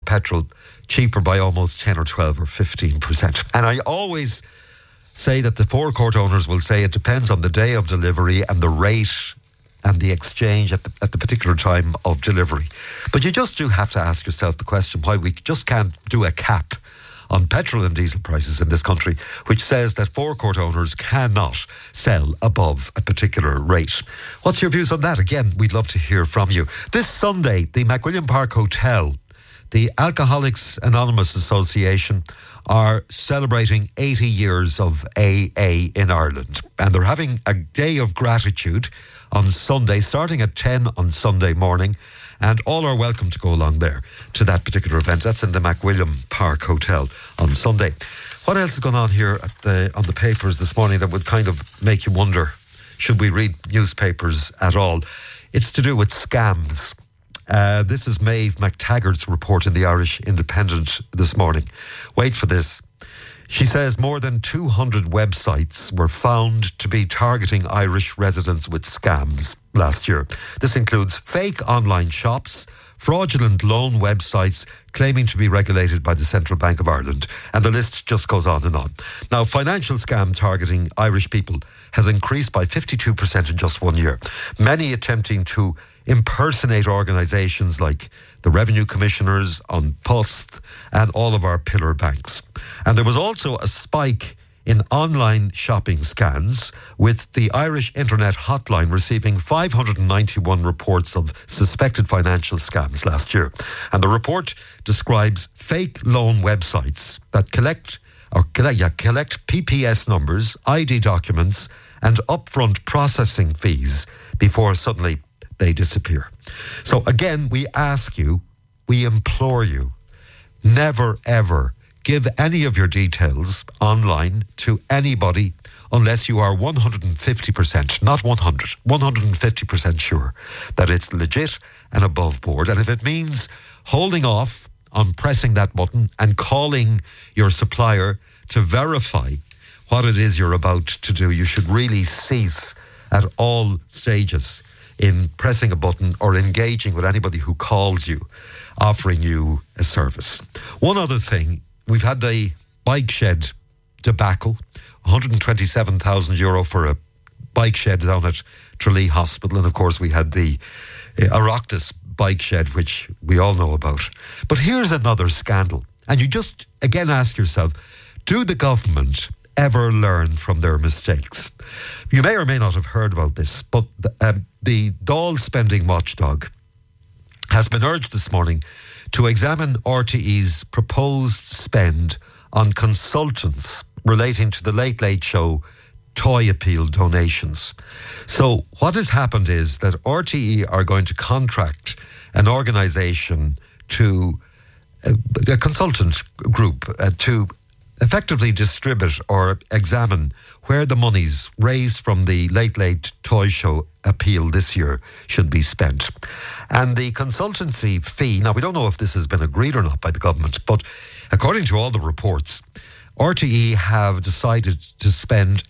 petrol cheaper by almost 10 or 12 or 15%. And I always say that the forecourt owners will say it depends on the day of delivery and the rate and the exchange at the particular time of delivery. But you just do have to ask yourself the question why we just can't do a cap on petrol and diesel prices in this country, which says that forecourt owners cannot sell above a particular rate. What's your views on that? Again, we'd love to hear from you. This Sunday, the McWilliam Park Hotel, the Alcoholics Anonymous Association, are celebrating 80 years of AA in Ireland. And they're having a day of gratitude on Sunday, starting at 10 on Sunday morning. And all are welcome to go along there to that particular event. That's in the McWilliam Park Hotel on Sunday. What else is going on here on the papers this morning that would kind of make you wonder, should we read newspapers at all? It's to do with scams. This is Maeve McTaggart's report in the Irish Independent this morning. Wait for this. She says more than 200 websites were found to be targeting Irish residents with scams last year. This includes fake online shops, fraudulent loan websites claiming to be regulated by the Central Bank of Ireland, and the list just goes on and on. Now, financial scam targeting Irish people has increased by 52% in just 1 year, many attempting to impersonate organisations like the Revenue Commissioners, An Post, and all of our pillar banks. And there was also a spike in online shopping scams, with the Irish Internet Hotline receiving 591 reports of suspected financial scams last year. And the report describes fake loan websites that collect PPS numbers, ID documents, and upfront processing fees before suddenly they disappear. So again, we ask you, we implore you, never ever give any of your details online to anybody unless you are 150%, not 100, 150% sure that it's legit and above board. And if it means holding off on pressing that button and calling your supplier to verify what it is you're about to do, you should really cease at all stages in pressing a button or engaging with anybody who calls you, offering you a service. One other thing, we've had the bike shed debacle, €127,000 for a bike shed down at Tralee Hospital. And of course we had the Oireachtas bike shed, which we all know about. But here's another scandal. And you just, again, ask yourself, do the government ever learn from their mistakes? You may or may not have heard about this, but the Dáil spending watchdog has been urged this morning to examine RTE's proposed spend on consultants relating to the Late Late Show toy appeal donations. So what has happened is that RTE are going to contract an organisation to a consultant group to effectively distribute or examine where the monies raised from the Late Late Toy Show appeal this year should be spent. And the consultancy fee, now we don't know if this has been agreed or not by the government, but according to all the reports, RTE have decided to spend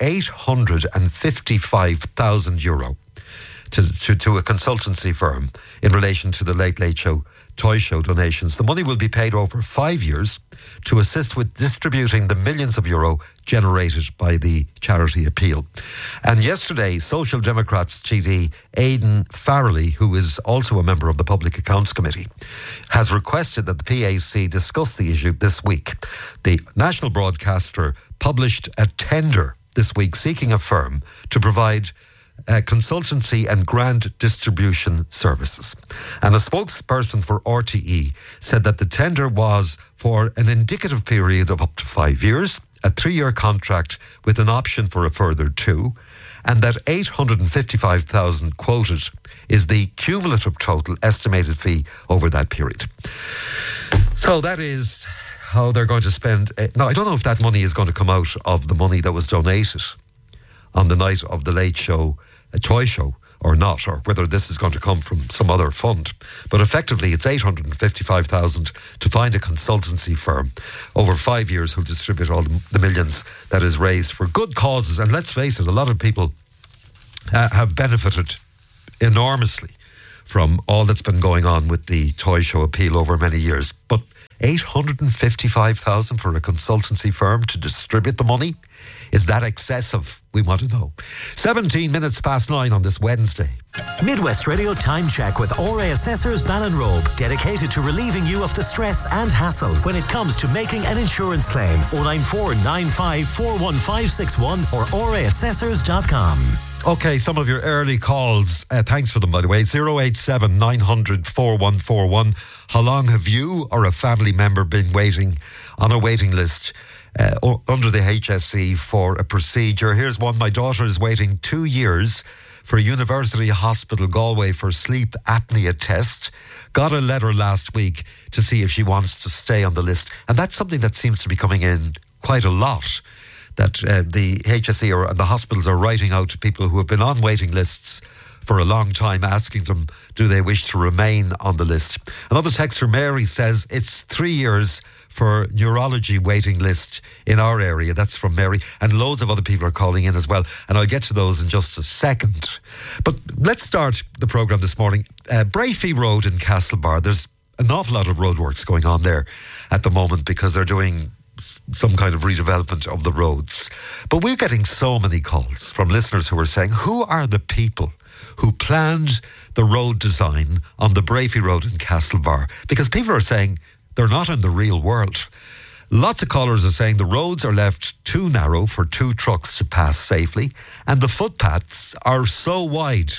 €855,000 to a consultancy firm in relation to the Late Late Show Toy Show donations. The money will be paid over 5 years to assist with distributing the millions of euro generated by the charity appeal. And yesterday, Social Democrats TD Aidan Farrelly, who is also a member of the Public Accounts Committee, has requested that the PAC discuss the issue this week. The national broadcaster published a tender this week seeking a firm to provide consultancy and grant distribution services. And a spokesperson for RTE said that the tender was for an indicative period of up to 5 years, a 3-year contract with an option for a further 2, and that 855,000 quoted is the cumulative total estimated fee over that period. So that is how they're going to spend. Now, I don't know if that money is going to come out of the money that was donated on the night of the Late Show, a toy show, or not, or whether this is going to come from some other fund. But effectively, it's 855,000 to find a consultancy firm over 5 years who'll distribute all the millions that is raised for good causes. And let's face it, a lot of people have benefited enormously from all that's been going on with the toy show appeal over many years. But 855,000 for a consultancy firm to distribute the money? Is that excessive? We want to know. 17 minutes past 9 on this Wednesday. Midwest Radio Time Check with RA Assessors Ballinrobe, dedicated to relieving you of the stress and hassle when it comes to making an insurance claim. 094 95 41561 or raassessors.com. Okay, some of your early calls. Thanks for them, by the way. 087 900 4141. How long have you or a family member been waiting on a waiting list under the HSE for a procedure? Here's one. My daughter is waiting 2 years for a University Hospital Galway for sleep apnea test. Got a letter last week to see if she wants to stay on the list. And that's something that seems to be coming in quite a lot, that the HSE or the hospitals are writing out to people who have been on waiting lists for a long time, asking them, do they wish to remain on the list? Another texter, Mary, says it's 3 years for neurology waiting list in our area. That's from Mary. And loads of other people are calling in as well. And I'll get to those in just a second. But let's start the programme this morning. Brafey Road in Castlebar, there's an awful lot of roadworks going on there at the moment because they're doing some kind of redevelopment of the roads. But we're getting so many calls from listeners who are saying, who are the people who planned the road design on the Brafey Road in Castlebar? Because people are saying they're not in the real world. Lots of callers are saying the roads are left too narrow for 2 trucks to pass safely, and the footpaths are so wide.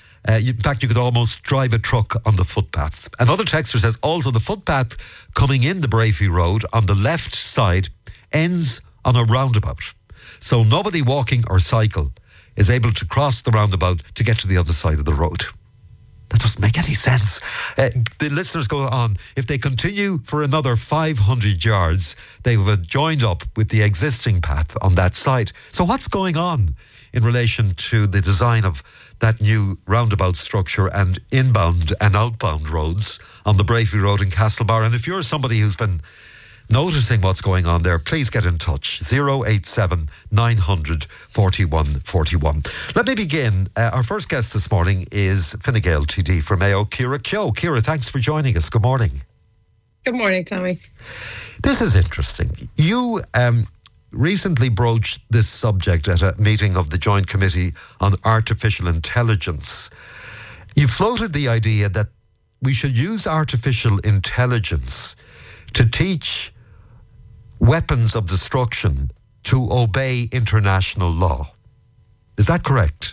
In fact, you could almost drive a truck on the footpath. Another texter says also the footpath coming in the Brafey Road on the left side ends on a roundabout. So nobody walking or cycle is able to cross the roundabout to get to the other side of the road. That doesn't make any sense. The listeners go on, if they continue for another 500 yards, they will have joined up with the existing path on that side. So what's going on in relation to the design of that new roundabout structure and inbound and outbound roads on the Brafey Road in Castlebar? And if you're somebody who's been noticing what's going on there, please get in touch. 087 900 4141. Let me begin. Our first guest this morning is Fine Gael TD for Mayo, Ciara Keogh. Ciara, thanks for joining us. Good morning. Good morning, Tommy. This is interesting. You recently broached this subject at a meeting of the Joint Committee on Artificial Intelligence. You floated the idea that we should use artificial intelligence to teach weapons of destruction to obey international law. Is that correct?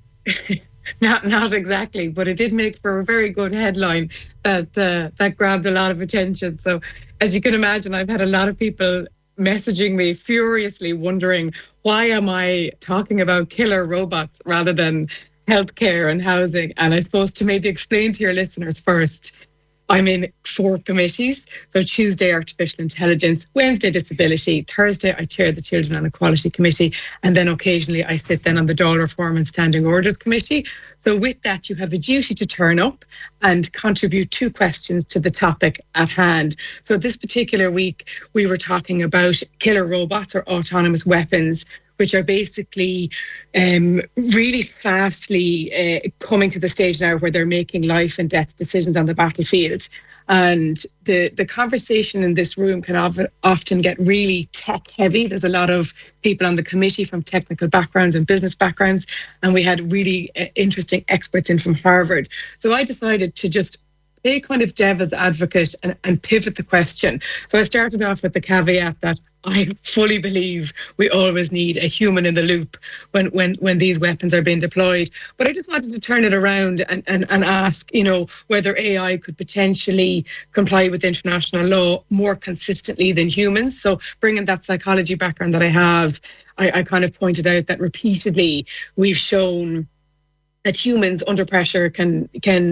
Not exactly, but it did make for a very good headline that grabbed a lot of attention. So as you can imagine, I've had a lot of people messaging me furiously wondering, why am I talking about killer robots rather than healthcare and housing? And I suppose to maybe explain to your listeners first, I'm in 4 committees. So Tuesday, Artificial Intelligence, Wednesday, Disability, Thursday, I chair the Children and Equality Committee, and then occasionally I sit then on the Dáil Reform and Standing Orders Committee. So with that, you have a duty to turn up and contribute 2 questions to the topic at hand. So this particular week, we were talking about killer robots or autonomous weapons, which are basically really fastly coming to the stage now where they're making life and death decisions on the battlefield. And the conversation in this room can often get really tech heavy. There's a lot of people on the committee from technical backgrounds and business backgrounds, and we had really interesting experts in from Harvard. So I decided to just play kind of devil's advocate and pivot the question. So I started off with the caveat that I fully believe we always need a human in the loop when these weapons are being deployed. But I just wanted to turn it around and ask, whether AI could potentially comply with international law more consistently than humans. So bringing that psychology background that I have, I kind of pointed out that repeatedly we've shown that humans under pressure can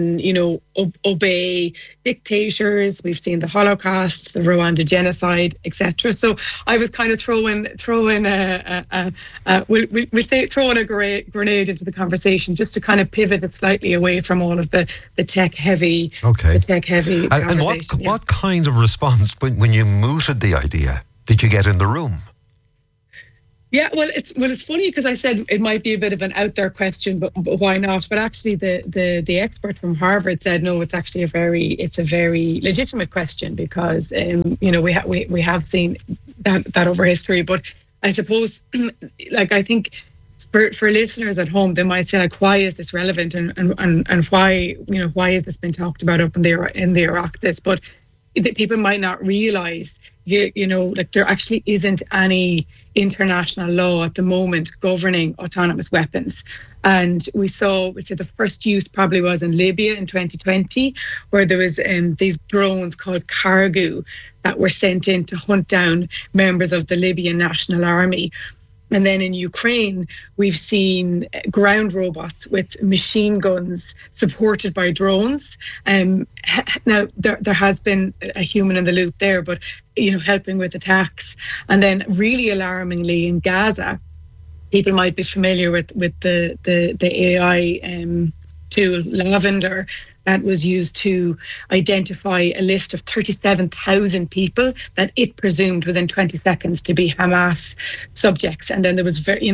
obey dictators. We've seen the Holocaust, the Rwanda genocide, etc. So I was kind of throwing a grenade into the conversation just to kind of pivot it slightly away from all of the tech heavy. Okay. The tech heavy. And what kind of response when you mooted the idea did you get in the room? Yeah, it's funny because I said it might be a bit of an out there question, but why not? But actually, the expert from Harvard said no. It's actually a very legitimate question because we have seen that over history. But I suppose, like, I think for listeners at home, they might say, like, why is this relevant and why has this been talked about up in the Oireachtas? But people might not realise, like, there actually isn't any international law at the moment governing autonomous weapons. And we'd say the first use probably was in Libya in 2020, where there was these drones called Cargo that were sent in to hunt down members of the Libyan National Army. And then in Ukraine, we've seen ground robots with machine guns supported by drones. Now, there has been a human in the loop there, but, helping with attacks. And then really alarmingly in Gaza, people might be familiar with the AI tool, Lavender, that was used to identify a list of 37,000 people that it presumed within 20 seconds to be Hamas subjects. And then there was a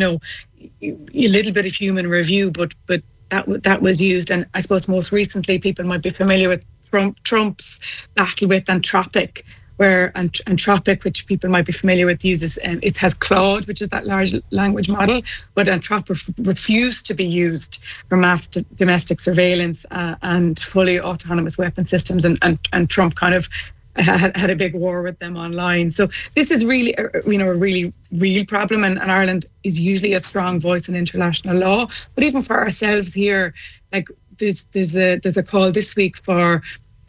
little bit of human review, but that was used. And I suppose most recently people might be familiar with Trump's battle with Anthropic, where Anthropic, which people might be familiar with, uses it has Claude, which is that large language model, but Anthropic refused to be used for mass domestic surveillance and fully autonomous weapon systems, and Trump kind of had a big war with them online. So this is really a really real problem, and Ireland is usually a strong voice in international law. But even for ourselves here, like there's a call this week for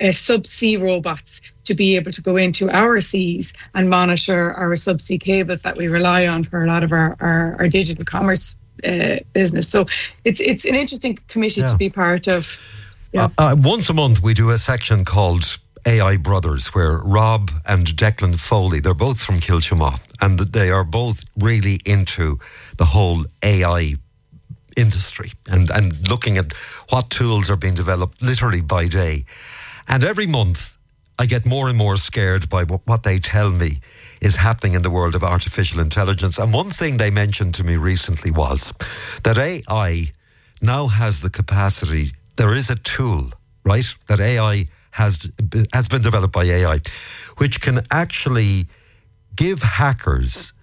subsea robots to be able to go into our seas and monitor our subsea cables that we rely on for a lot of our digital commerce business. So it's an interesting committee to be part of. Yeah. Once a month we do a section called AI Brothers, where Rob and Declan Foley, they're both from Kilchama, and they are both really into the whole AI industry and looking at what tools are being developed literally by day. And every month, I get more and more scared by what they tell me is happening in the world of artificial intelligence. And one thing they mentioned to me recently was that AI now has the capacity, there is a tool, right, that AI has been developed by AI, which can actually give hackers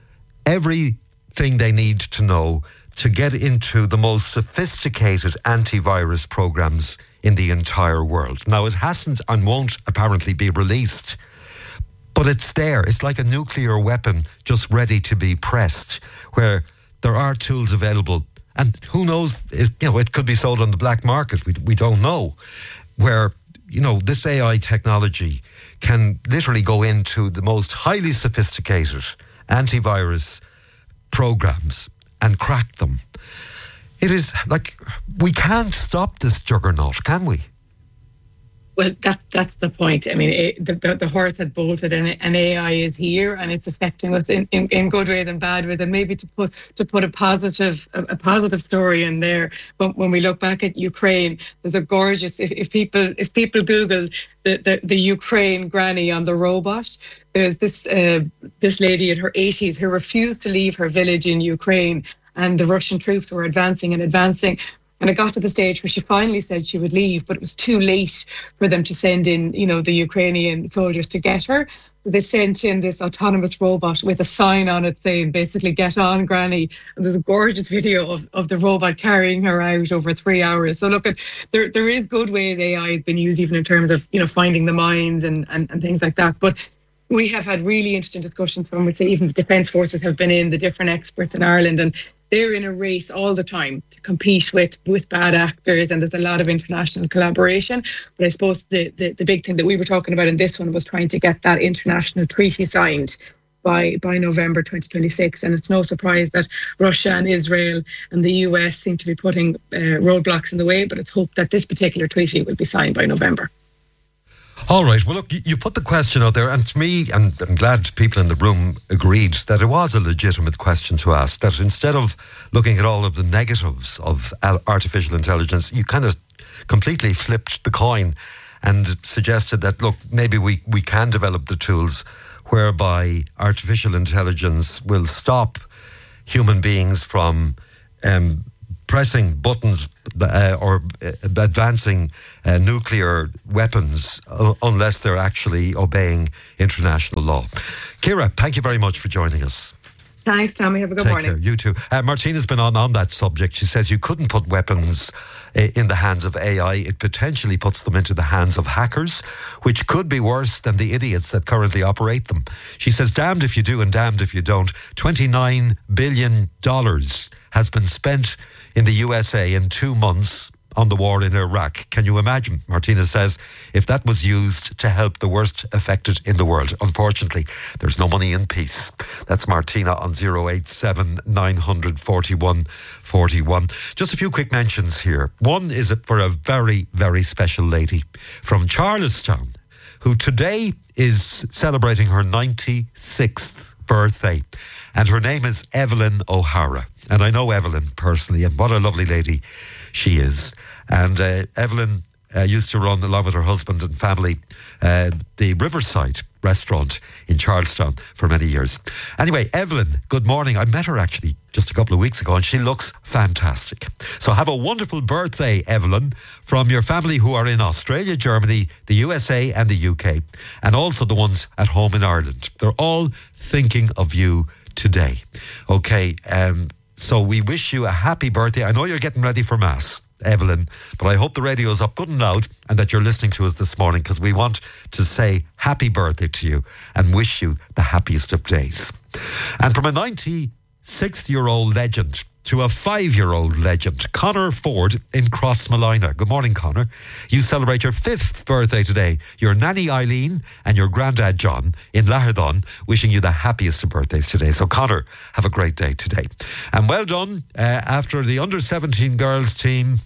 everything they need to know to get into the most sophisticated antivirus programs in the entire world. Now, it hasn't and won't apparently be released, but it's there. It's like a nuclear weapon just ready to be pressed, where there are tools available. And who knows, it could be sold on the black market. We don't know. Where, this AI technology can literally go into the most highly sophisticated antivirus programs and crack them. It is like, we can't stop this juggernaut, can we? Well, that's the point. I mean, the horse had bolted, and AI is here, and it's affecting us in good ways and bad ways. And maybe to put a positive story in there. But when we look back at Ukraine, there's a gorgeous. If people Google the Ukraine granny on the robot, there's this lady in her 80s who refused to leave her village in Ukraine, and the Russian troops were advancing. And it got to the stage where she finally said she would leave, but it was too late for them to send in, the Ukrainian soldiers to get her. So they sent in this autonomous robot with a sign on it saying, basically, "Get on, Granny." And there's a gorgeous video of the robot carrying her out over 3 hours. So look, there is good ways AI has been used, even in terms of, finding the mines and things like that. But we have had really interesting discussions from, we'd say, even the Defence Forces have been in, the different experts in Ireland, and they're in a race all the time to compete with bad actors, and there's a lot of international collaboration. But I suppose the big thing that we were talking about in this one was trying to get that international treaty signed by November 2026. And it's no surprise that Russia and Israel and the US seem to be putting roadblocks in the way, but it's hoped that this particular treaty will be signed by November. All right. Well, look, you put the question out there, and to me, and I'm glad people in the room agreed that it was a legitimate question to ask, that instead of looking at all of the negatives of artificial intelligence, you kind of completely flipped the coin and suggested that, look, maybe we can develop the tools whereby artificial intelligence will stop human beings from pressing buttons or advancing nuclear weapons unless they're actually obeying international law. Ciara, thank you very much for joining us. Thanks, Tommy. Have a good Take morning. care. You too. Martina's been on that subject. She says you couldn't put weapons in the hands of AI. It potentially puts them into the hands of hackers, which could be worse than the idiots that currently operate them. She says, damned if you do and damned if you don't. $29 billion has been spent in the USA in 2 months on the war in Iraq. Can you imagine, Martina says, if that was used to help the worst affected in the world? Unfortunately, there's no money in peace. That's Martina on 087 941 41. Just a few quick mentions here. One is for a very, very special lady from Charlestown, who today is celebrating her 96th birthday. And her name is Evelyn O'Hara. And I know Evelyn personally, and what a lovely lady she is. And Evelyn used to run, along with her husband and family, the Riverside restaurant in Charlestown for many years. Anyway, Evelyn, good morning. I met her actually just a couple of weeks ago and she looks fantastic. So have a wonderful birthday, Evelyn, from your family who are in Australia, Germany, the USA and the UK, and also the ones at home in Ireland. They're all thinking of you today. Okay, so we wish you a happy birthday. I know you're getting ready for Mass, Evelyn, but I hope the radio's up good and loud and that you're listening to us this morning, because we want to say happy birthday to you and wish you the happiest of days. And from a 96-year-old legend to a 5-year-old legend, Conor Ford in Crossmolina. Good morning, Conor. You celebrate your 5th birthday today. Your nanny Eileen and your granddad John in Laherdon wishing you the happiest of birthdays today. So Conor, have a great day today. And well done after the under-17 girls team.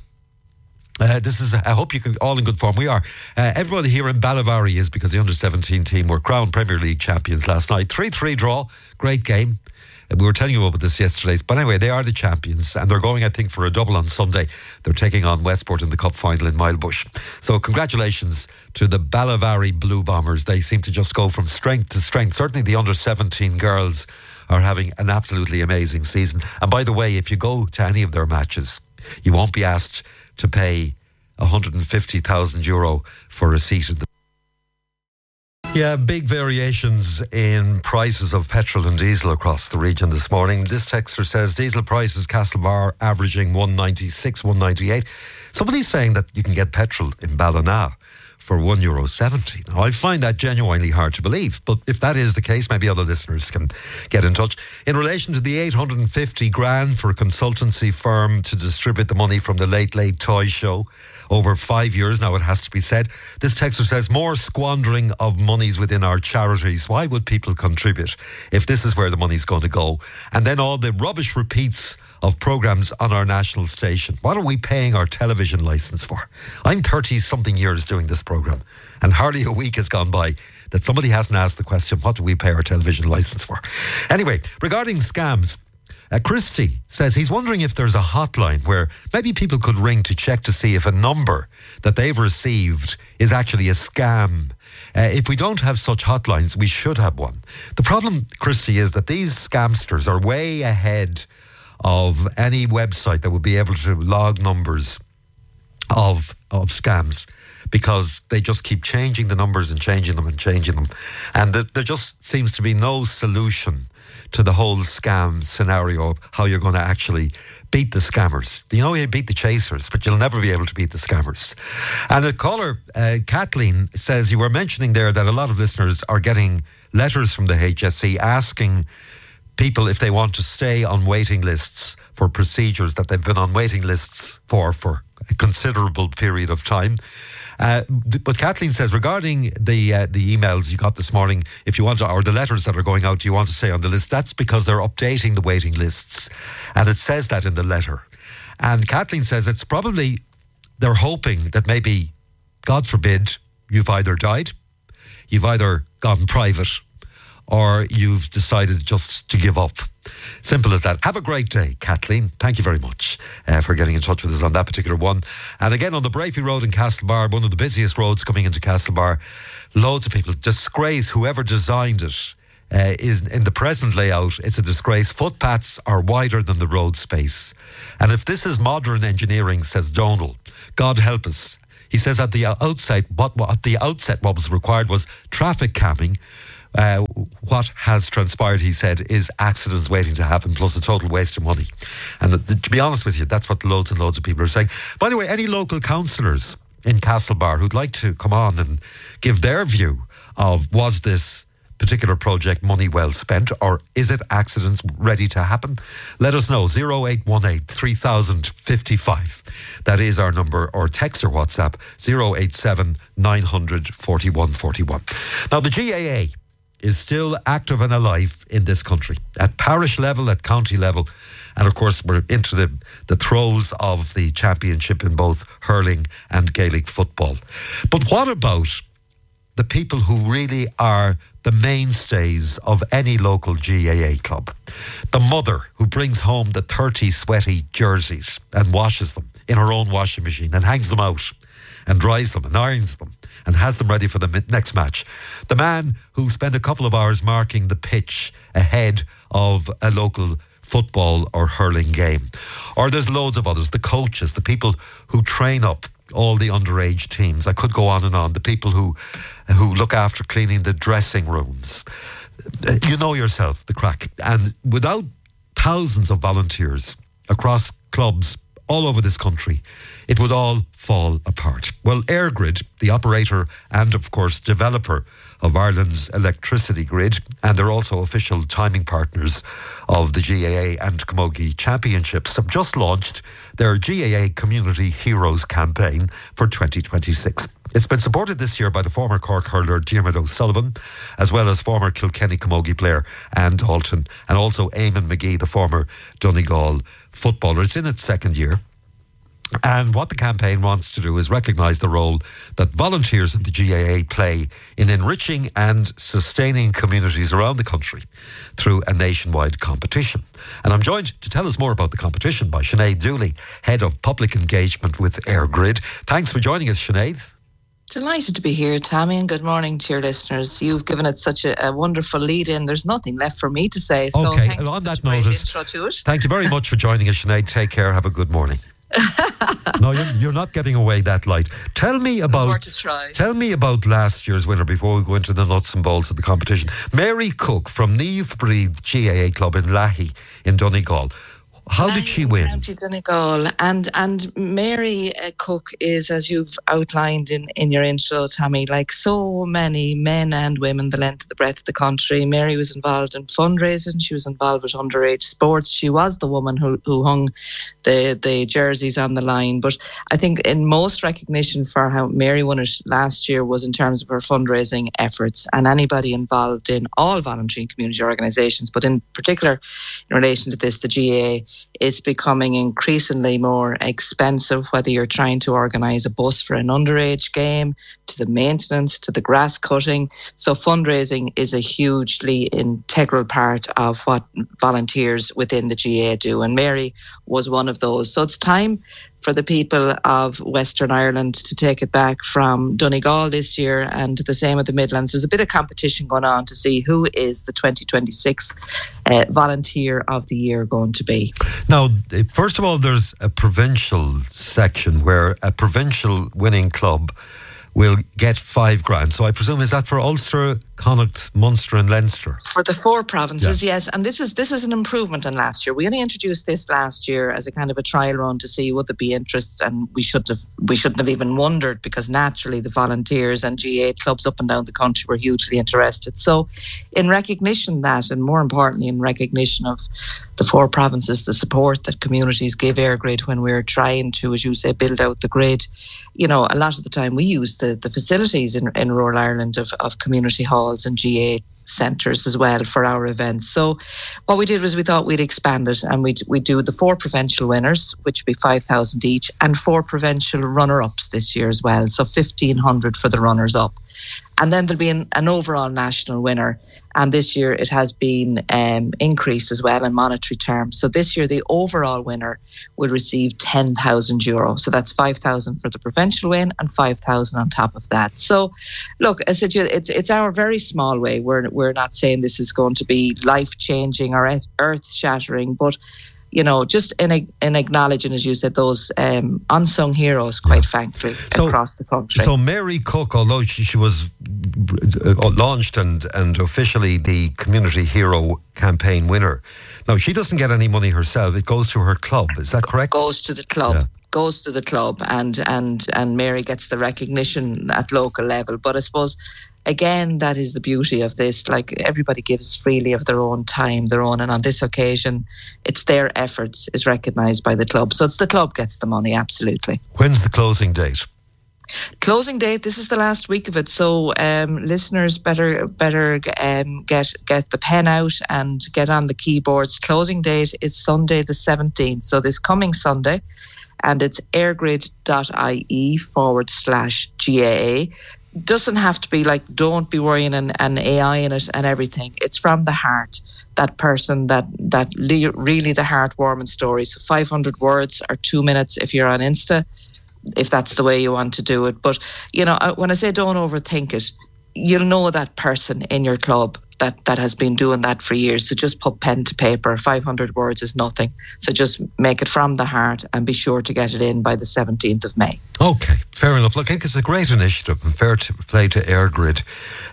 This is, I hope you can all in good form. We are. Everybody here in Ballyvarry is, because the under-17 team were crowned Premier League champions last night. 3-3 draw. Great game. We were telling you about this yesterday. But anyway, they are the champions and they're going, I think, for a double on Sunday. They're taking on Westport in the Cup final in Milebush. So congratulations to the Ballyvarry Blue Bombers. They seem to just go from strength to strength. Certainly the under-17 girls are having an absolutely amazing season. And by the way, if you go to any of their matches, you won't be asked to pay €150,000 for a seat in the... Yeah, big variations in prices of petrol and diesel across the region this morning. This texter says diesel prices Castlebar averaging 196, 198. Somebody's saying that you can get petrol in Ballina for €1.70. Now, I find that genuinely hard to believe, but if that is the case, maybe other listeners can get in touch. In relation to the 850 grand for a consultancy firm to distribute the money from the Late Late Toy Show over 5 years, now it has to be said, this texter says more squandering of monies within our charities. Why would people contribute if this is where the money's going to go? And then all the rubbish repeats of programmes on our national station. What are we paying our television licence for? I'm 30-something years doing this programme, and hardly a week has gone by that somebody hasn't asked the question, what do we pay our television licence for? Anyway, regarding scams, Christy says he's wondering if there's a hotline where maybe people could ring to check to see if a number that they've received is actually a scam. If we don't have such hotlines, we should have one. The problem, Christy, is that these scamsters are way ahead of any website that would be able to log numbers of scams, because they just keep changing the numbers and changing them and changing them. And there just seems to be no solution to the whole scam scenario of how you're going to actually beat the scammers. You know, you beat the chasers, but you'll never be able to beat the scammers. And a caller, Kathleen, says you were mentioning there that a lot of listeners are getting letters from the HSE asking people if they want to stay on waiting lists for procedures that they've been on waiting lists for a considerable period of time. But Kathleen says regarding the emails you got this morning, if you want to, or the letters that are going out, do you want to stay on the list? That's because they're updating the waiting lists, and it says that in the letter. And Kathleen says it's probably they're hoping that maybe, God forbid, you've either died, you've either gone private, or you've decided just to give up. Simple as that. Have a great day, Kathleen. Thank you very much for getting in touch with us on that particular one. And again, on the Brafey Road in Castlebar, one of the busiest roads coming into Castlebar, loads of people, disgrace whoever designed it. is in the present layout, it's a disgrace. Footpaths are wider than the road space. And if this is modern engineering, says Donal, God help us. He says at the outset, what was required was traffic calming. What has transpired, he said, is accidents waiting to happen, plus a total waste of money. And to be honest with you, that's what loads and loads of people are saying. By the way, any local councillors in Castlebar who'd like to come on and give their view of, was this particular project money well spent, or is it accidents ready to happen? Let us know. 0818 3055. That is our number, or text or WhatsApp 087 900 4141. Now the GAA is still active and alive in this country at parish level, at county level, and of course we're into the throes of the championship in both hurling and Gaelic football. But what about the people who really are the mainstays of any local GAA club? The mother who brings home the 30 sweaty jerseys and washes them in her own washing machine and hangs them out and dries them and irons them and has them ready for the next match. The man who spent a couple of hours marking the pitch ahead of a local football or hurling game. Or there's loads of others. The coaches, the people who train up all the underage teams. I could go on and on. The people who look after cleaning the dressing rooms. You know yourself, the crack. And without thousands of volunteers across clubs all over this country, it would all fall apart. Well, EirGrid, the operator and, of course, developer of Ireland's electricity grid, and they're also official timing partners of the GAA and Camogie Championships, have just launched their GAA Community Heroes campaign for 2026. It's been supported this year by the former Cork hurler Diarmuid O'Sullivan, as well as former Kilkenny Camogie player Anne Dalton, and also Eamon McGee, the former Donegal footballer. It's in its second year. And what the campaign wants to do is recognise the role that volunteers in the GAA play in enriching and sustaining communities around the country through a nationwide competition. And I'm joined to tell us more about the competition by Sinead Dooley, Head of Public Engagement with EirGrid. Thanks for joining us, Sinead. Delighted to be here, Tammy, and good morning to your listeners. You've given it such a wonderful lead-in. There's nothing left for me to say. So okay, thanks on for that such a great notice, intro to it. Thank you very much for joining us, Sinead. Take care. Have a good morning. No, you're not getting away that light. Tell me about last year's winner before we go into the nuts and bolts of the competition. Mary Cook from Niamh Bríd GAA Club in Lahi in Donegal. How did she win? County Donegal. And Mary Cook is, as you've outlined in your intro, Tammy, like so many men and women the length of the breadth of the country. Mary was involved in fundraising. She was involved with underage sports. She was the woman who hung the jerseys on the line. But I think in most recognition for how Mary won it last year was in terms of her fundraising efforts, and anybody involved in all voluntary community organisations, but in particular in relation to this, the GAA, it's becoming increasingly more expensive, whether you're trying to organise a bus for an underage game, to the maintenance, to the grass cutting. So fundraising is a hugely integral part of what volunteers within the GAA do. And Mary was one of those. So it's time for the people of Western Ireland to take it back from Donegal this year, and the same with the Midlands. There's a bit of competition going on to see who is the 2026 Volunteer of the Year going to be. Now, first of all, there's a provincial section where a provincial winning club will get $5,000. So I presume, is that for Ulster, Connacht, Munster and Leinster? For the four provinces, yes. And this is an improvement on last year. We only introduced this last year as a kind of a trial run to see would there be interest, and we shouldn't have even wondered, because naturally the volunteers and GAA clubs up and down the country were hugely interested. So in recognition of that, and more importantly in recognition of the four provinces, the support that communities give EirGrid when we're trying to, as you say, build out the grid, you know, a lot of the time we use the facilities in rural Ireland of community halls and GAA centres as well for our events. So what we did was we thought we'd expand it, and we'd do the four provincial winners, which would be 5,000 each, and four provincial runner-ups this year as well. So 1,500 for the runners-up. And then there'll be an overall national winner. And this year it has been increased as well in monetary terms. So this year the overall winner will receive €10,000. So that's 5,000 for the provincial win and 5,000 on top of that. So look, I said it's our very small way. We're not saying this is going to be life-changing or earth-shattering, but just in acknowledging, as you said, those unsung heroes, quite frankly, across the country. So Mary Cook, although she was launched and officially the Community Hero Campaign winner, now she doesn't get any money herself. It goes to her club. Is that correct? Goes to the club. Yeah. Goes to the club, and Mary gets the recognition at local level. But I suppose, again, that is the beauty of this. Like, everybody gives freely of their own time, and on this occasion, it's their efforts is recognised by the club. So it's the club gets the money, absolutely. When's the closing date? Closing date, this is the last week of it. So listeners better get the pen out and get on the keyboards. Closing date is Sunday the 17th. So this coming Sunday. And it's airgrid.ie/GAA. Doesn't have to be like, don't be worrying an AI in it and everything. It's from the heart. That person, that really the heartwarming story. So 500 words or 2 minutes if you're on Insta, if that's the way you want to do it. But, when I say don't overthink it, you'll know that person in your club that has been doing that for years. So just put pen to paper. 500 words is nothing. So just make it from the heart and be sure to get it in by the 17th of May. Okay, fair enough. Look, I think it's a great initiative, and fair play to AirGrid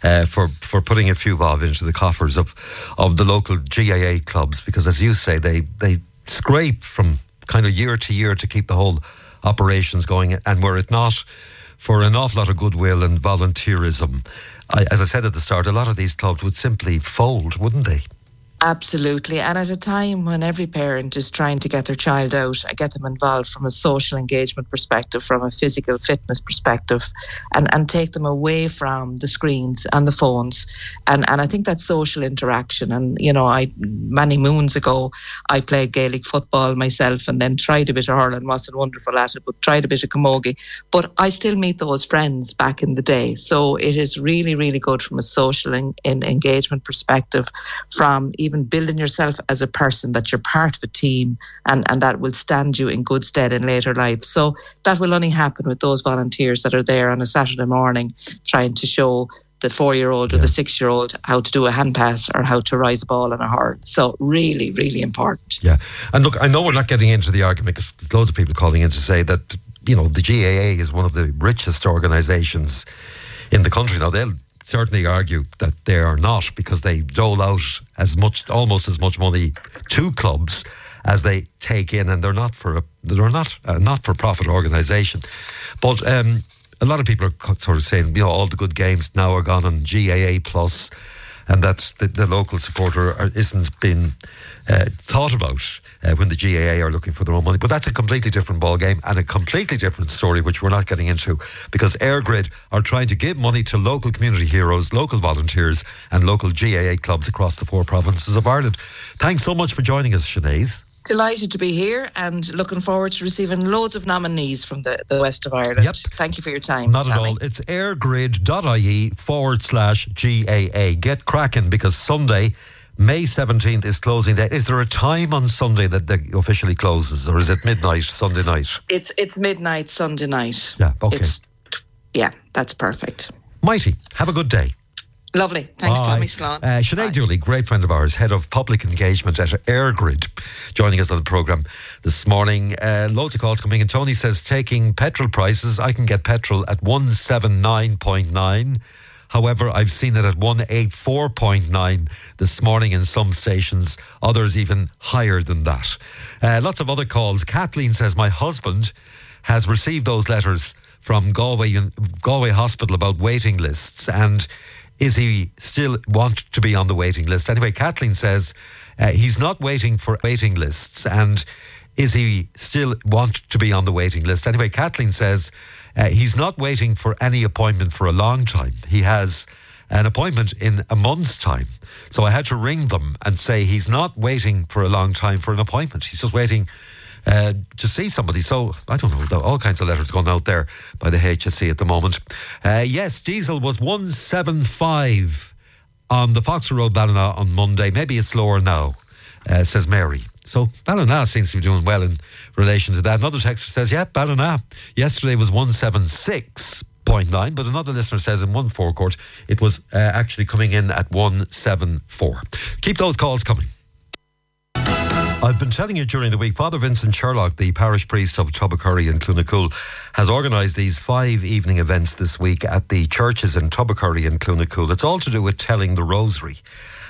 for putting a few bob into the coffers of the local GAA clubs, because, as you say, they scrape from kind of year to year to keep the whole operations going, and were it not for an awful lot of goodwill and volunteerism, as I said at the start, a lot of these clubs would simply fold, wouldn't they? Absolutely. And at a time when every parent is trying to get their child out and get them involved from a social engagement perspective, from a physical fitness perspective, and take them away from the screens and the phones. And I think that social interaction. And, many moons ago, I played Gaelic football myself and then tried a bit of hurling, wasn't wonderful at it, but tried a bit of camogie. But I still meet those friends back in the day. So it is really, really good from a social engagement perspective, from even building yourself as a person, that you're part of a team and that will stand you in good stead in later life. So that will only happen with those volunteers that are there on a Saturday morning trying to show the 4-year-old or the 6-year-old how to do a hand pass or how to rise a ball in a hurl. So really, really important. Yeah. And look, I know we're not getting into the argument, because there's loads of people calling in to say that, the GAA is one of the richest organisations in the country. Now, they'll certainly argue that they are not, because they dole out almost as much money to clubs as they take in, and they're not a not-for-profit organisation. But a lot of people are sort of saying, all the good games now are gone on GAA Plus, and that's the local supporter isn't been thought about when the GAA are looking for their own money. But that's a completely different ball game and a completely different story, which we're not getting into, because AirGrid are trying to give money to local community heroes, local volunteers and local GAA clubs across the 4 provinces of Ireland. Thanks so much for joining us, Sinead. Delighted to be here and looking forward to receiving loads of nominees from the west of Ireland. Yep. Thank you for your time. Not Tammy. At all. It's airgrid.ie/GAA. Get cracking, because Sunday, May 17th is closing day. Is there a time on Sunday that officially closes, or is it midnight Sunday night? It's midnight Sunday night. Yeah, okay. That's perfect. Mighty. Have a good day. Lovely. Thanks, Tommy Sloan. Sinead Dooley, great friend of ours, Head of Public Engagement at AirGrid, joining us on the programme this morning. Loads of calls coming in. Tony says, taking petrol prices, I can get petrol at 179.9. However, I've seen it at 184.9 this morning in some stations, others even higher than that. Lots of other calls. Kathleen says, my husband has received those letters from Galway Hospital about waiting lists, and is he still want to be on the waiting list? Anyway, Kathleen says he's not waiting for waiting lists, and is he still want to be on the waiting list? Anyway, Kathleen says he's not waiting for any appointment for a long time. He has an appointment in a month's time. So I had to ring them and say he's not waiting for a long time for an appointment. He's just waiting to see somebody. So, I don't know, all kinds of letters going out there by the HSE at the moment. Yes, diesel was 175 on the Foxer Road, Ballina on Monday. Maybe it's lower now, says Mary. So Ballina seems to be doing well in relation to that. Another texter says, yeah, Ballina yesterday was 176.9, but another listener says in one forecourt it was actually coming in at 174. Keep those calls coming. I've been telling you during the week, Father Vincent Sherlock, the parish priest of Tubbercurry in Clonakul, has organised these 5 evening events this week at the churches in Tubbercurry and Clonakul. It's all to do with telling the rosary.